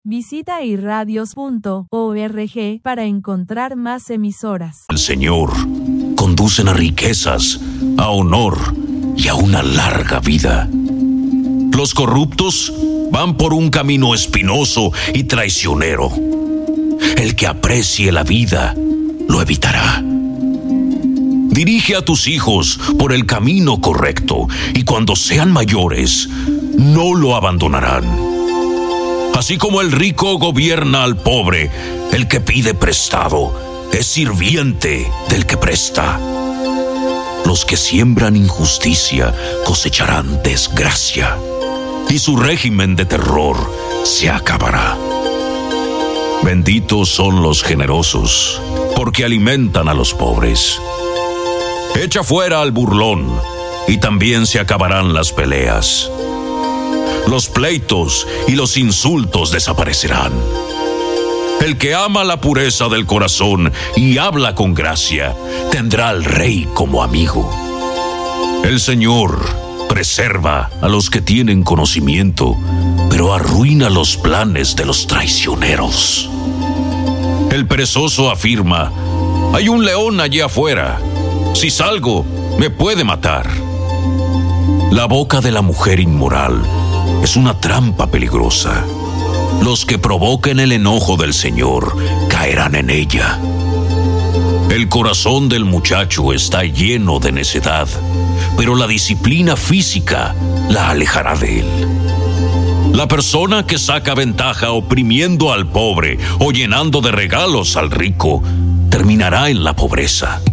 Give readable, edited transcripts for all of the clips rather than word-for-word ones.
Visita irradios.org para encontrar más emisoras. El Señor conducen a riquezas, a honor y a una larga vida. Los corruptos van por un camino espinoso y traicionero. El que aprecie la vida lo evitará. Dirige a tus hijos por el camino correcto y cuando sean mayores no lo abandonarán. Así como el rico gobierna al pobre, el que pide prestado es sirviente del que presta. Los que siembran injusticia cosecharán desgracia, y su régimen de terror se acabará. Benditos son los generosos, porque alimentan a los pobres. Echa fuera al burlón, y también se acabarán las peleas. Los pleitos y los insultos desaparecerán. El que ama la pureza del corazón y habla con gracia, tendrá al rey como amigo. El Señor preserva a los que tienen conocimiento, pero arruina los planes de los traicioneros. El perezoso afirma: hay un león allí afuera. Si salgo, me puede matar. La boca de la mujer inmoral es una trampa peligrosa. Los que provoquen el enojo del Señor caerán en ella. El corazón del muchacho está lleno de necedad, pero la disciplina física la alejará de él. La persona que saca ventaja oprimiendo al pobre o llenando de regalos al rico, terminará en la pobreza.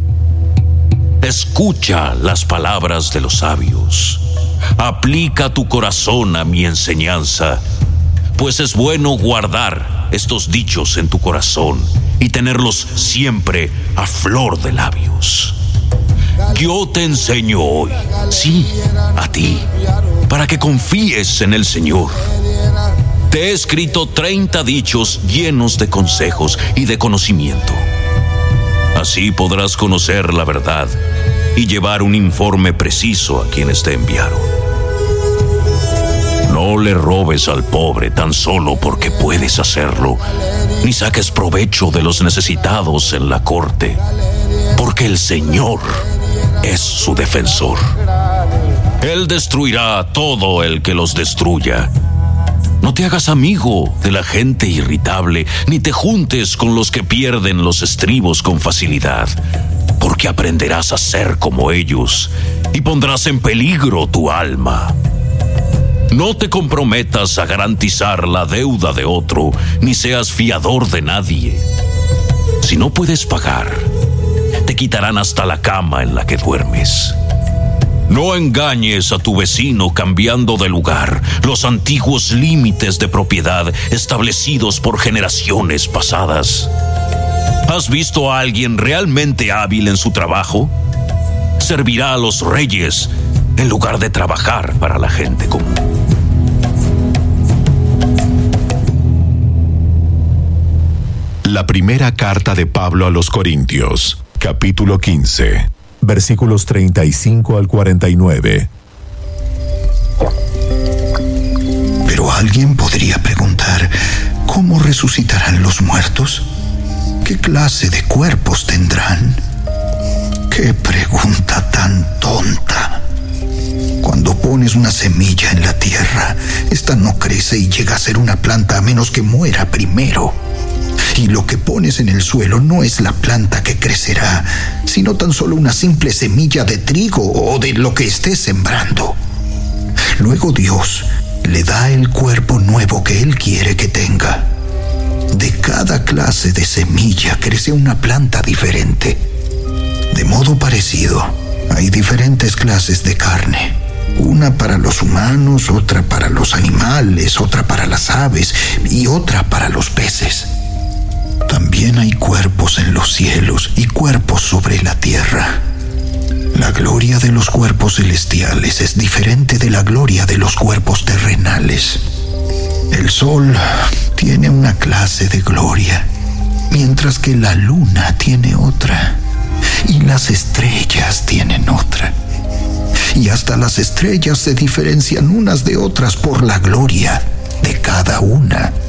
Escucha las palabras de los sabios. Aplica tu corazón a mi enseñanza, pues es bueno guardar estos dichos en tu corazón y tenerlos siempre a flor de labios. Yo te enseño hoy, sí, a ti, para que confíes en el Señor. Te he escrito 30 dichos llenos de consejos y de conocimiento. Así podrás conocer la verdad y llevar un informe preciso a quienes te enviaron. No le robes al pobre tan solo porque puedes hacerlo, ni saques provecho de los necesitados en la corte, porque el Señor es su defensor. Él destruirá a todo el que los destruya. No te hagas amigo de la gente irritable, ni te juntes con los que pierden los estribos con facilidad, porque aprenderás a ser como ellos y pondrás en peligro tu alma. No te comprometas a garantizar la deuda de otro, ni seas fiador de nadie. Si no puedes pagar, te quitarán hasta la cama en la que duermes. No engañes a tu vecino cambiando de lugar los antiguos límites de propiedad establecidos por generaciones pasadas. ¿Has visto a alguien realmente hábil en su trabajo? Servirá a los reyes en lugar de trabajar para la gente común. La primera carta de Pablo a los Corintios, capítulo 15, versículos 35 al 49. Pero alguien podría preguntar, ¿cómo resucitarán los muertos? ¿Qué clase de cuerpos tendrán? ¡Qué pregunta tan tonta! Cuando pones una semilla en la tierra, esta no crece y llega a ser una planta a menos que muera primero. Y lo que pones en el suelo no es la planta que crecerá, sino tan solo una simple semilla de trigo o de lo que estés sembrando. Luego Dios le da el cuerpo nuevo que Él quiere que tenga. De cada clase de semilla crece una planta diferente. De modo parecido, hay diferentes clases de carne. Una para los humanos, otra para los animales, otra para las aves y otra para los peces. También hay cuerpos en los cielos y cuerpos sobre la tierra. La gloria de los cuerpos celestiales es diferente de la gloria de los cuerpos terrenales. El sol tiene una clase de gloria, mientras que la luna tiene otra, y las estrellas tienen otra. Y hasta las estrellas se diferencian unas de otras por la gloria de cada una.